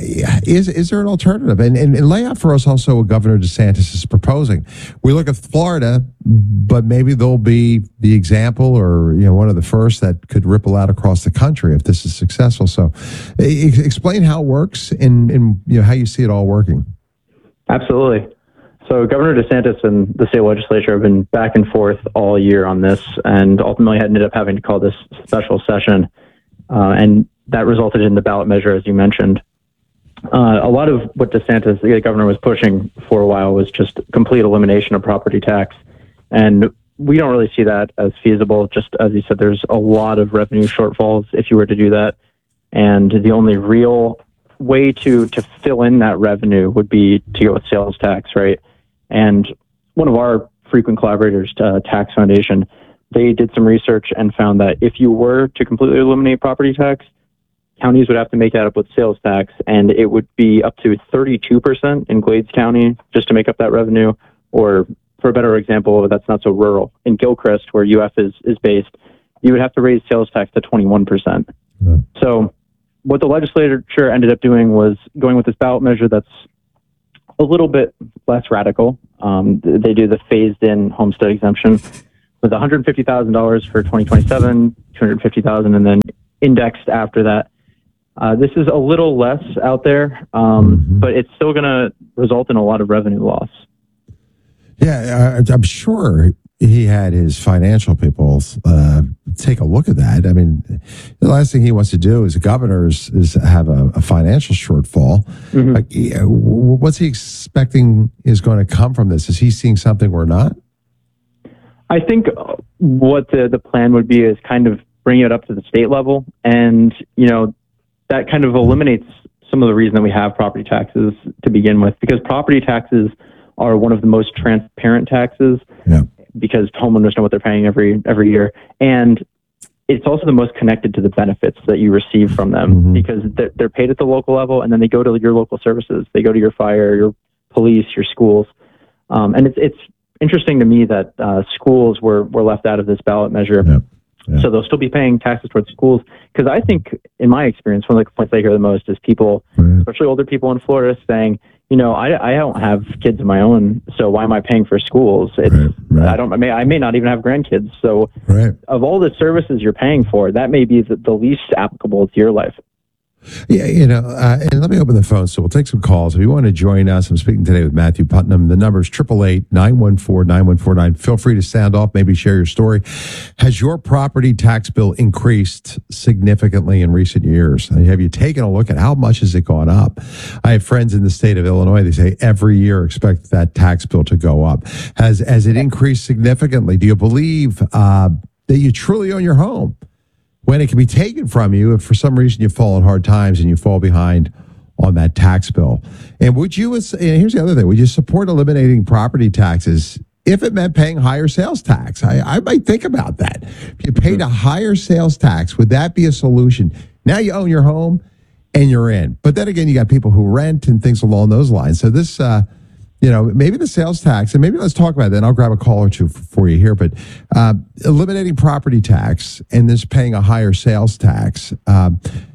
is is there an alternative? And, and, and lay out for us also what Governor DeSantis is proposing. We look at Florida, but maybe they'll be the example or, you know, one of the first that could ripple out across the country if this is successful. So explain how it works and, and you know how you see it all working.
Absolutely. So Governor DeSantis and the state legislature have been back and forth all year on this, and ultimately ended up having to call this special session, uh, and that resulted in the ballot measure, as you mentioned. Uh, a lot of what DeSantis, the governor, was pushing for a while was just complete elimination of property tax, and we don't really see that as feasible. Just as you said, there's a lot of revenue shortfalls if you were to do that, and the only real way to to fill in that revenue would be to go with sales tax, right? And one of our frequent collaborators, uh, Tax Foundation, they did some research and found that if you were to completely eliminate property tax, counties would have to make that up with sales tax, and it would be up to thirty-two percent in Glades County just to make up that revenue. Or for a better example, that's not so rural, in Gilchrist, where U F is, is based, you would have to raise sales tax to twenty-one percent. Mm. So what the legislature ended up doing was going with this ballot measure that's a little bit less radical. Um, they do the phased-in homestead exemption with one hundred fifty thousand dollars for twenty twenty-seven, two hundred fifty thousand dollars, and then indexed after that. Uh, this is a little less out there, um, mm-hmm. but it's still going to result in a lot of revenue loss.
Yeah, I'm sure he had his financial people uh, take a look at that. I mean, the last thing he wants to do as a governor is, is have a, a financial shortfall. Mm-hmm. Like, what's he expecting is going to come from this? Is he seeing something we're not?
I think what the, the plan would be is kind of bring it up to the state level. And, you know, that kind of eliminates some of the reason that we have property taxes to begin with, because property taxes are one of the most transparent taxes. Yeah. Because homeowners know what they're paying every every year. And it's also the most connected to the benefits that you receive from them, mm-hmm. because they're, they're paid at the local level, and then they go to your local services. They go to your fire, your police, your schools. Um, and it's it's interesting to me that uh, schools were, were left out of this ballot measure. Yep. Yep. So they'll still be paying taxes towards schools. Because I think, in my experience, one of the complaints I hear the most is people, right. especially older people in Florida, saying, you know, I, I don't have kids of my own, so why am I paying for schools? It's, right, right. I don't. I may. I may not even have grandkids. So, right. of all the services you're paying for, that may be the, the least applicable to your life.
Yeah, you know, uh, and let me open the phone, so we'll take some calls. If you want to join us, I'm speaking today with Matthew Putnam. The number is eight eight eight, nine one four, nine one four nine. Feel free to sound off, maybe share your story. Has your property tax bill increased significantly in recent years? Have you taken a look at how much has it gone up? I have friends in the state of Illinois, they say every year expect that tax bill to go up. Has, has it increased significantly? Do you believe uh, that you truly own your home when it can be taken from you if for some reason you fall on hard times and you fall behind on that tax bill? And would you, and here's the other thing, would you support eliminating property taxes if it meant paying higher sales tax? I, I might think about that. If you paid a higher sales tax, would that be a solution? Now you own your home and you're in. But then again, you got people who rent and things along those lines. So this, uh, you know, maybe the sales tax, and maybe let's talk about that, and I'll grab a call or two for you here, but uh, eliminating property tax and this paying a higher sales tax, uh,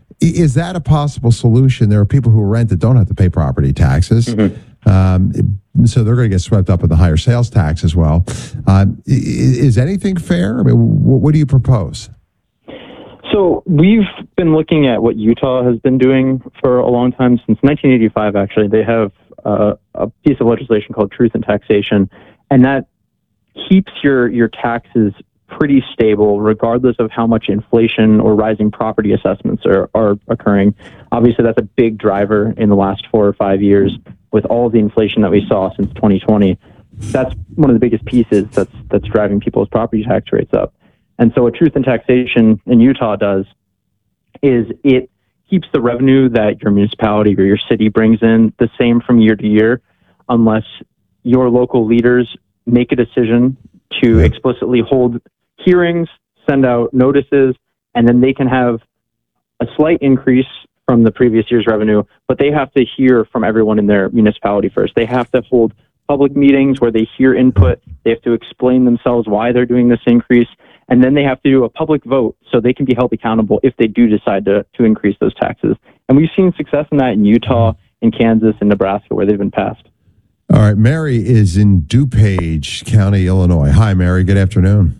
is that a possible solution? There are people who rent that don't have to pay property taxes, mm-hmm. um, so they're going to get swept up in the higher sales tax as well. Uh, is anything fair? I mean, what, what do you propose?
So we've been looking at what Utah has been doing for a long time, since nineteen eighty-five, actually. They have uh, a piece of legislation called Truth in Taxation, and that keeps your, your taxes pretty stable regardless of how much inflation or rising property assessments are, are occurring. Obviously, that's a big driver in the last four or five years with all of the inflation that we saw since twenty twenty. That's one of the biggest pieces that's that's driving people's property tax rates up. And so what Truth in Taxation in Utah does is it keeps the revenue that your municipality or your city brings in the same from year to year, unless your local leaders make a decision to explicitly hold hearings, send out notices, and then they can have a slight increase from the previous year's revenue, but they have to hear from everyone in their municipality first. They have to hold public meetings where they hear input. They have to explain themselves why they're doing this increase, and then they have to do a public vote so they can be held accountable if they do decide to, to increase those taxes. And we've seen success in that in Utah, in Kansas, and Nebraska, where they've been passed.
All right, Mary is in DuPage County, Illinois. Hi, Mary. Good afternoon.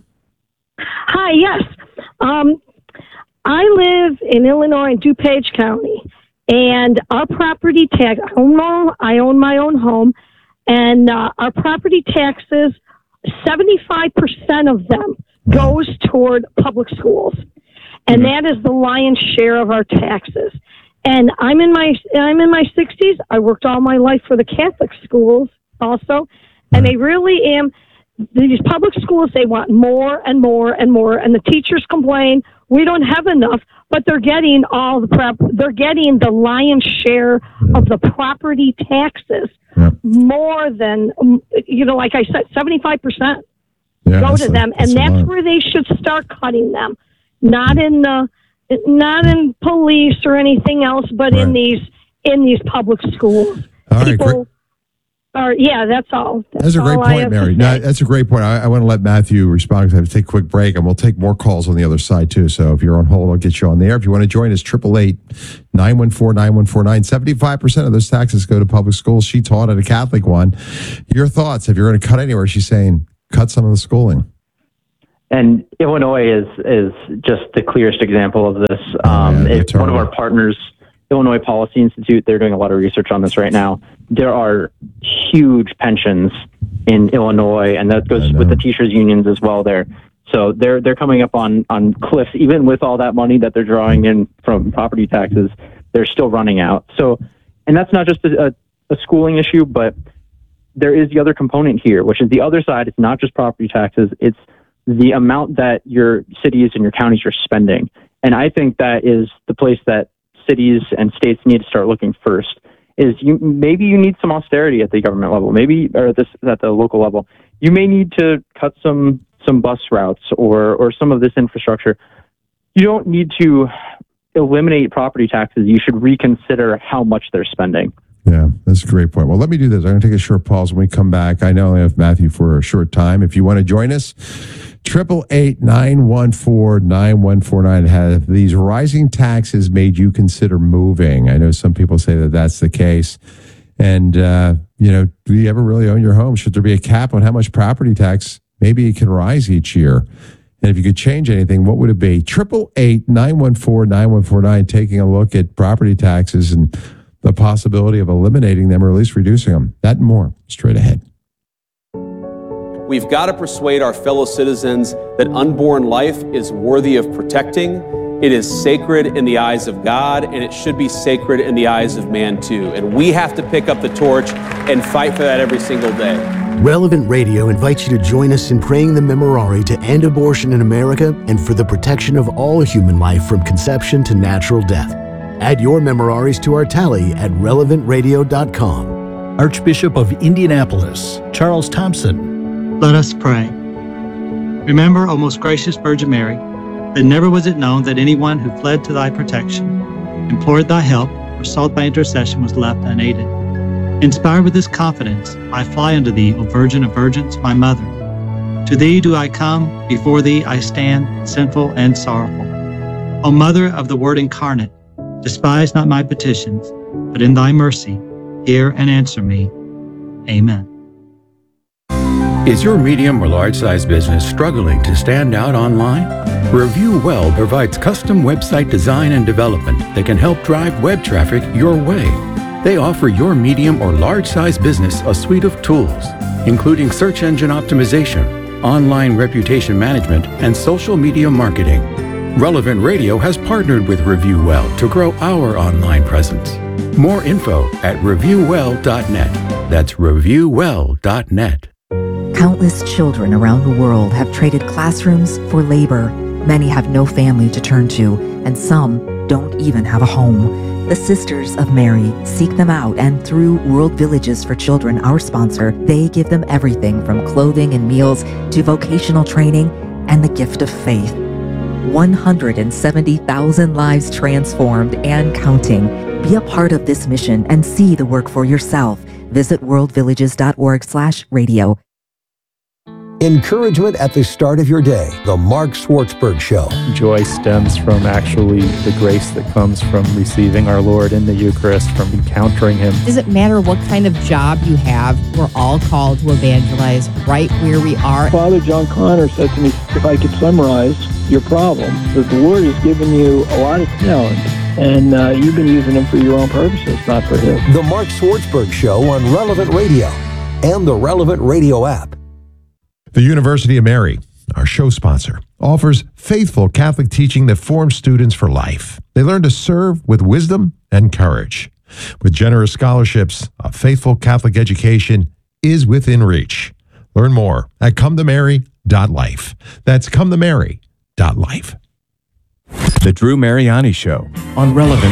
Hi, yes. Um, I live in Illinois in DuPage County, and our property tax, I own my, I own my own home, and uh, our property taxes, seventy-five percent of them goes toward public schools, and that is the lion's share of our taxes. And I'm in my I'm in my sixties. I worked all my life for the Catholic schools also, and they really am. These public schools, they want more and more and more, and the teachers complain we don't have enough, but they're getting all the prep. They're getting the lion's share of the property taxes, more than, you know, like I said, seventy-five percent
yeah,
go to
a,
them,
that's
and that's
lot.
where they should start cutting them, not in the, not in police or anything else, but right. in these in these public schools.
All
People,
right,
Or, yeah, that's all. That's,
that's a great
all I
point,
have
Mary.
to
No,
say.
that's a great point. I, I want to let Matthew respond because I have to take a quick break, and we'll take more calls on the other side, too. So if you're on hold, I'll get you on the air. If you want to join us, eight eight eight, nine one four, nine one four nine. seventy-five percent of those taxes go to public schools. She taught at a Catholic one. Your thoughts, if you're going to cut anywhere, she's saying cut some of the schooling.
And Illinois is is just the clearest example of this. Um,
oh, yeah,
it's one of our partners, Illinois Policy Institute. They're doing a lot of research on this right now. There are huge pensions in Illinois, and that goes with the teachers' unions as well there. So they're they're coming up on, on cliffs. Even with all that money that they're drawing in from property taxes, they're still running out. So, and that's not just a, a, a schooling issue, but there is the other component here, which is the other side. It's not just property taxes. It's the amount that your cities and your counties are spending. And I think that is the place that cities and states need to start looking first. Is you maybe you need some austerity at the government level, maybe or at this at the local level. You may need to cut some some bus routes or or some of this infrastructure. You don't need to eliminate property taxes. You should reconsider how much they're spending.
Yeah, that's a great point. Well, let me do this. I'm going to take a short pause. When we come back, I know I have Matthew for a short time. If you want to join us, triple eight nine one four nine one four nine. Have these rising taxes made you consider moving? I know some people say that that's the case. And, uh, you know, do you ever really own your home? Should there be a cap on how much property tax maybe it can rise each year? And if you could change anything, what would it be? triple eight nine one four nine one four nine, taking a look at property taxes and the possibility of eliminating them or at least reducing them. That and more straight ahead.
We've got to persuade our fellow citizens that unborn life is worthy of protecting. It is sacred in the eyes of God, and it should be sacred in the eyes of man too. And we have to pick up the torch and fight for that every single day.
Relevant Radio invites you to join us in praying the Memorare to end abortion in America and for the protection of all human life from conception to natural death. Add your Memoraries to our tally at relevant radio dot com.
Archbishop of Indianapolis, Charles Thompson.
Let us pray. Remember, O most gracious Virgin Mary, that never was it known that anyone who fled to thy protection, implored thy help, or sought thy intercession was left unaided. Inspired with this confidence, I fly unto thee, O Virgin of Virgins, my Mother. To thee do I come, before thee I stand, sinful and sorrowful. O Mother of the Word incarnate, despise not my petitions, but in thy mercy, hear and answer me. Amen.
Is your medium or large size business struggling to stand out online? Review Well provides custom website design and development that can help drive web traffic your way. They offer your medium or large-size business a suite of tools, including search engine optimization, online reputation management, and social media marketing. Relevant Radio has partnered with Review Well to grow our online presence. More info at review well dot net. That's review well dot net.
Countless children around the world have traded classrooms for labor. Many have no family to turn to, and some don't even have a home. The Sisters of Mary seek them out, and through World Villages for Children, our sponsor, they give them everything from clothing and meals to vocational training and the gift of faith. one hundred seventy thousand lives transformed and counting. Be a part of this mission and see the work for yourself. Visit world villages dot org slash radio.
Encouragement at the start of your day. The Mark Swartzberg Show.
Joy stems from actually the grace that comes from receiving our Lord in the Eucharist, from encountering Him.
Does it matter what kind of job you have? We're all called to evangelize right where we are.
Father John Connor said to me, if I could summarize your problem, that the Lord has given you a lot of talent, and uh, you've been using them for your own purposes, not for His.
The Mark Swartzberg Show on Relevant Radio and the Relevant Radio app.
The University of Mary, our show sponsor, offers faithful Catholic teaching that forms students for life. They learn to serve with wisdom and courage. With generous scholarships, a faithful Catholic education is within reach. Learn more at come to mary dot life. That's come to mary dot life.
The Drew Mariani Show on Relevant